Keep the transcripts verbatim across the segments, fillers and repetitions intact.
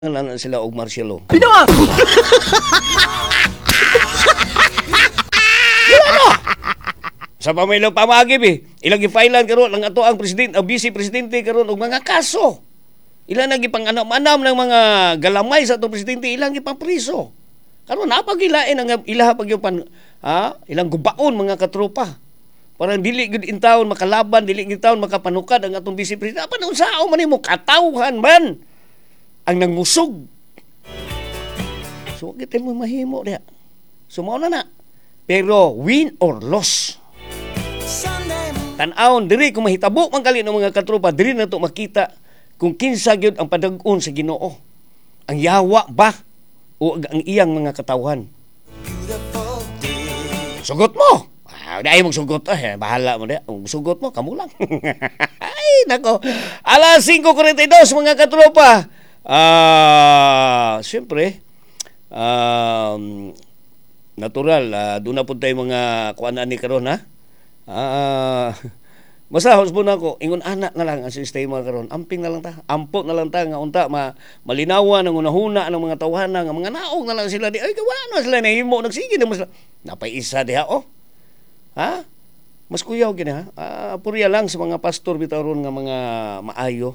Nga na sila og Marcelo. Binawa! Sa pamilya pamagib eh. Ilang gifailan karon ang ato ang presidente, ang vice presidente karon og mga kaso. Ilang nagi pang anam-anam ng mga galamay sa ato presidente, ilang gipang priso. Karon napagilain ang ilaha pagyopan ha, ilang gubaon mga katropa. Parang dili gud in taon makalaban, dili gud taon makapanukad ang atong vice presidente. Apa na unsao man nimo katawhan man ang nangusog. So, kita mo mahimo diya. Sumaw na na. Pero, win or loss. Tan-aon, diri kung mahitabo man kali ng mga katropa, diri na to makita kung kinsa gyud ang padag-on sa Ginoo. Ang yawa ba o ang iyang mga katawhan. Sugot mo! Ah, dahil mong sugot. Ay, bahala mo diya. Ang sugot mo, kamo lang. Ay, nako. alas singko kuwarenta y dos, mga katropa. Ah, uh, siyempre, um, natural, uh, doon na po tayo mga kuanaan ni karon ha. Ah, uh, masahos po na ako, ingon anak na lang ang sistema karon. Amping na lang ta, ampo na lang ta nga unta ma, malinawan ang unahuna ng mga tawhana nga mga naog na lang sila di. Ay kawa na sila nahimo nagsige na mas napay isa diha oh. Ha? Mas kuyaw gini ha. Ah, purya lang sa mga pastor bitaw ron nga mga maayo.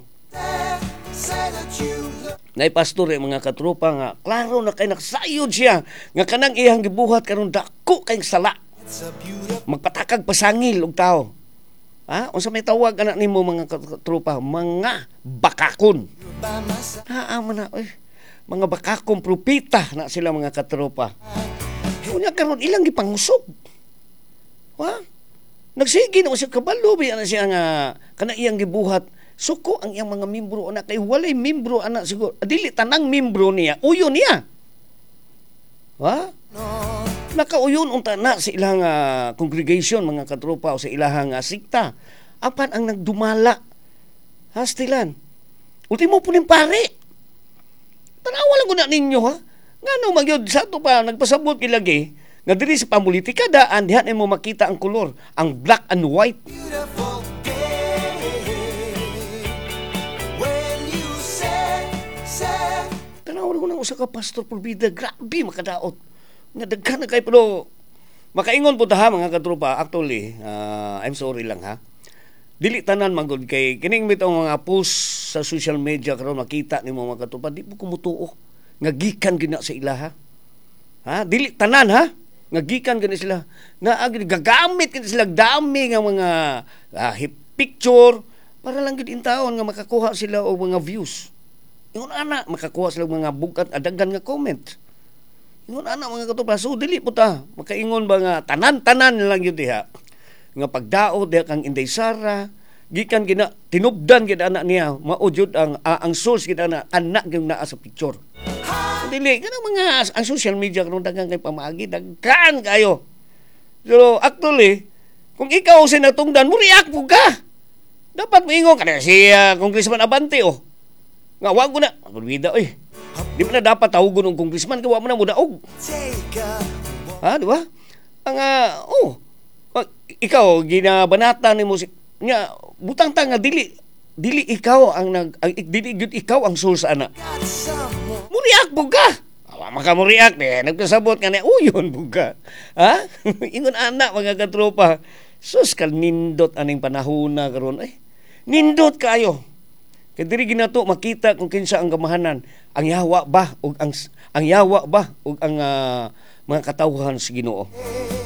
Nay pastor eh, mga katropa nga klaro na kay naksayod siya nga kanang iyang gibuhat karon dako kay sala magpatakag pasangil og tao. Ha, unsa may tawag anak nimo mga katropa? Mga bakakon. Ha, man na oy, mga bakakon propeta na sila mga katropa. Unya karon ilang gipangusog. Ha, nagsige na siya kabalo biya na siya nga kanang iyang gibuhat. Suko ang iyang mga membro anak kay walay membro anak siguro dili tanang membro niya uyon niya ha nakauyon unta na sa ilang uh, congregation mga katropa o sa ilahang uh, sikta apan ang nagdumala hastilan ultimo po ning pare tanawa lang gud ninyo ha ngano magyud sa to pa nagpasabot kilagi nga diri sa pamolitika daan diha nimo makita ang kolor ang black and white. Tanawon ko nang usa ka pastor porbida, grabe makadaot. Nga daghan na kay pero makaingon po ta ha mga katropa, actually, uh, I'm sorry lang ha. Dili tanan manggod kay kining bitong mga post sa social media karon makita nimo mga katropa, di mo kumutuo nga gikan gina sa ilaha. Ha, dili tanan ha. Nga gikan gina sila. Na agi gagamit gina sila dami nga mga uh, picture para lang gid in taon nga makakuha sila og mga views. Ingon ana makakuha sila mga bugat adagan nga comment. Ingon ana mga katropa, so dili po ta makaingon ba nga tanan-tanan lang yun diha. Nga pagdaot diha kang Inday Sara, gikan gina tinubdan gid anak niya, mao jud ang uh, ang source gid ana anak gyud naa sa picture. So, dili kana mga ang social media karon daghang kay pamaagi, daghan kayo. So actually, kung ikaw sa natungdan mo react po ka. Dapat moingon kana si uh, Congressman Abante oh. Nga wag ko na pabida oy. Di ba na dapat tawagon ng congressman kaya wa mo na mudaog. Ha, di ba? Ang uh, oh, ikaw ginabanata nimo si nya butang ta nga dili dili ikaw ang nag ang, dili gyud ikaw ang source ana. Mo react buga. Wa maka mo react eh nagpasabot nga na uyon buga. Ha? Ingon ana mga katropa. Sus kal nindot aning panahona karon ay. Nindot kayo. Kaya diri ginato makita kung kinsa ang gamahanan, ang yawa ba o ang ang yawa ba o ang uh, mga katawhan sa Ginoo.